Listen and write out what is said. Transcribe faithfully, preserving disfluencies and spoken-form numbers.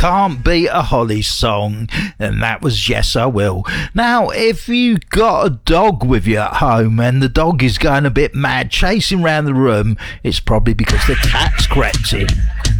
can't beat a Holly song, and that was Yes I Will. Now, if you got a dog with you at home and the dog is going a bit mad, chasing around the room, it's probably because the cat's crept in.